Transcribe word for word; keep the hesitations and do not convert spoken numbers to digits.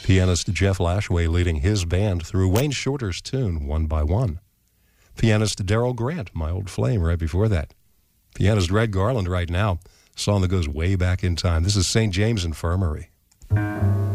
Pianist Jeff Lashway leading his band through Wayne Shorter's tune, One by One. Pianist Daryl Grant, My Old Flame, right before that. Pianist Red Garland right now, a song that goes way back in time. This is Saint James Infirmary.